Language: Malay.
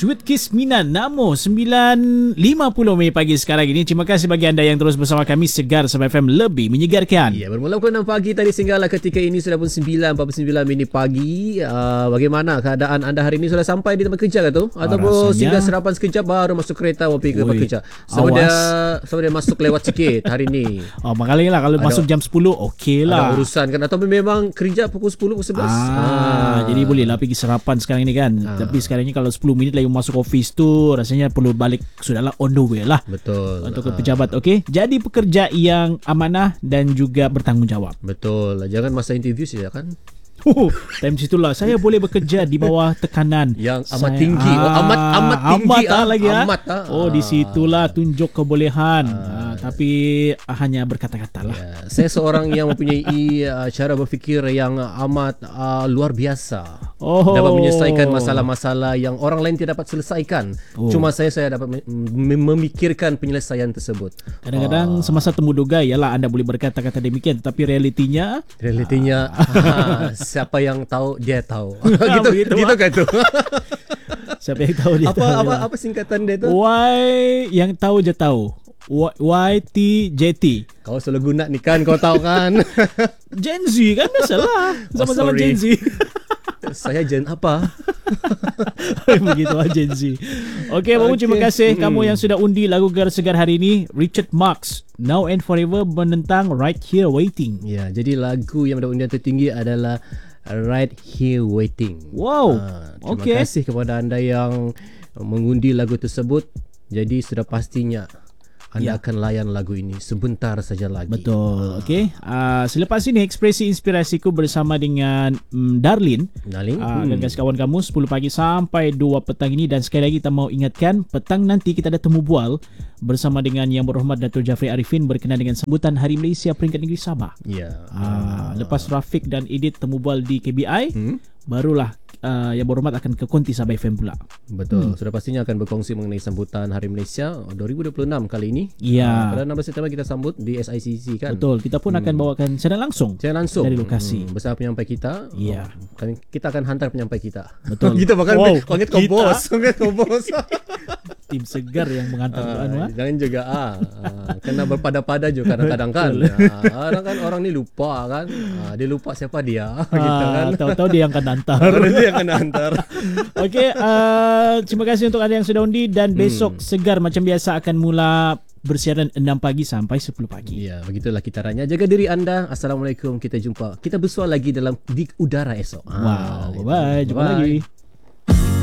Sweet Kiss Mina Namo 9.50 pagi sekarang ini. Terima kasih bagi anda yang terus bersama kami. Segar Sabah FM, lebih menyegarkan. Ya, bermula pukul 6 pagi tadi sehinggalah ketika ini sudah pun 9.49 pagi. Bagaimana keadaan anda hari ini? Sudah sampai di tempat kerja ke tu? Ataupun singgah serapan sekejap baru masuk kereta pergi ke tempat kerja? Sama dia masuk lewat sikit hari ni. Makanya lah kalau masuk jam 10 okey lah. Ada urusan kan? Atau memang kerja pukul 10 pukul 11? Jadi boleh lah pergi sarapan sekarang ni kan. Tapi sekarang ni kalau 10 minit lagi masuk office tu, rasanya perlu balik, sudahlah on the way lah. Betul. Untuk pejabat, okey. Jadi pekerja yang amanah dan juga bertanggungjawab. Betul. Jangan masa interview saja kan. Time situlah saya boleh bekerja di bawah tekanan yang amat tinggi. Amat tinggi lagi. Amat. Di situlah tunjuk kebolehan. Tapi hanya berkata-kata lah. Saya seorang yang mempunyai cara berfikir yang amat luar biasa. Dapat menyelesaikan masalah-masalah yang orang lain tidak dapat selesaikan. Cuma saya dapat memikirkan penyelesaian tersebut. Kadang-kadang semasa temu duga ialah anda boleh berkata-kata demikian, tapi realitinya siapa yang tahu dia tahu. gitu kan tu. Siapa yang tahu dia tahu. Apa singkatan dia tu? Y yang tahu je tahu. YTJT. Kau selalu guna ni kan, kau tahu kan. Gen Z kan, biasalah. Sama-sama Gen Z. Saya Gen apa? Begitu lah Gen Z. Okey, terima kasih kamu yang sudah undi lagu Gegar Segar hari ini. Richard Marx, Now and Forever menentang Right Here Waiting. Ya, jadi lagu yang mendapat undian tertinggi adalah Right Here Waiting. Wow. Terima kasih kepada anda yang mengundi lagu tersebut. Jadi sudah pastinya anda akan layan lagu ini sebentar saja lagi. Betul. Okey. Selepas ini ekspresi inspirasiku bersama dengan Darlin. Dan kawan kamu 10 pagi sampai 2 petang ini. Dan sekali lagi kita mau ingatkan, petang nanti kita ada temu bual bersama dengan Yang Berhormat Dato' Jafri Arifin berkenaan dengan sambutan Hari Malaysia Peringkat Negeri Sabah. Lepas Rafiq dan Edit temu bual di KBI, barulah Yang Berhormat akan ke Konti Sabah FM pula. Betul. Sudah pastinya akan berkongsi mengenai sambutan Hari Malaysia 2026 kali ini. Pada 16 September kita sambut di SICC kan. Betul. Kita pun akan bawakan siaran langsung dari lokasi bersama penyampai kita. Kita akan hantar penyampai kita. Betul. Kita bahkan kongit kompos. Tim Segar yang mengantar jangan juga kena berpada-pada juga kadang-kadang kan. Orang ni lupa kan. Dia lupa siapa dia gitu kan. Tahu-tahu dia yang akan hantar. Okey, terima kasih untuk anda yang sudah undi. Dan besok Segar macam biasa akan mula bersiaran 6 pagi sampai 10 pagi. Ya, begitulah kitarannya. Jaga diri anda. Assalamualaikum. Kita jumpa. Kita bersuara lagi di udara esok. Wow, bye-bye. Jumpa lagi.